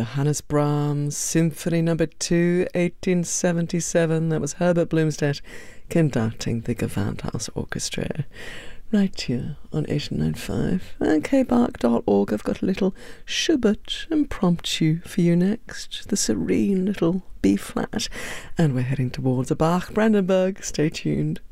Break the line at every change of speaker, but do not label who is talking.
Johannes Brahms, Symphony Number 2, 1877. That was Herbert Blomstedt conducting the Gewandhaus Orchestra. Right here on 895 and kbark.org. I've got a little Schubert impromptu for you next. The serene little B flat. And we're heading towards a Bach Brandenburg. Stay tuned.